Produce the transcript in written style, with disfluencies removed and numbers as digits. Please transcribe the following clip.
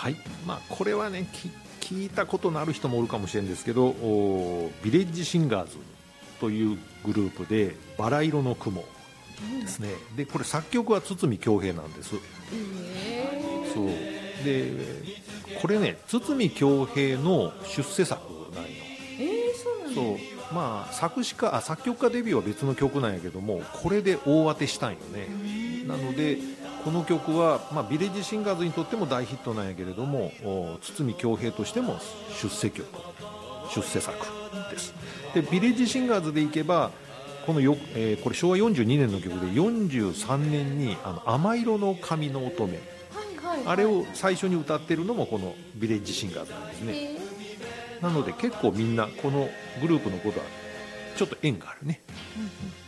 はい、これはね聞いたことのある人もおるかもしれないんですけど、ビレッジシンガーズというグループでバラ色の雲ですね、でこれ作曲は堤恭平なんです。そうでこれね堤恭平の出世作なんよ。 そうなんだ。 そう作曲家デビューは別の曲なんやけども、これで大当てしたんよね。なのでこの曲は、ビレッジシンガーズにとっても大ヒットなんやけれども、堤恭平としても出世作です。でビレッジシンガーズでいけばこれ昭和42年の曲で43年に甘色の髪の乙女、あれを最初に歌ってるのもこのビレッジシンガーズなんですね。なので結構みんなこのグループのことはちょっと縁があるね。